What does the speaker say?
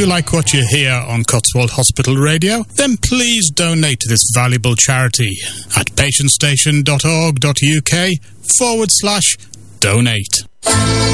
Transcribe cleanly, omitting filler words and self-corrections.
you like what you hear on Cotswold Hospital Radio? Then please donate to this valuable charity at patientstation.org.uk/donate.